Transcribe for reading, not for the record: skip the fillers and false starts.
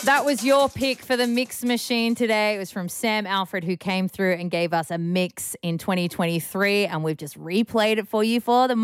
That was your pick for the mix machine today. It was from Sam Alfred, who came through and gave us a mix in 2023, and we've just replayed it for you for the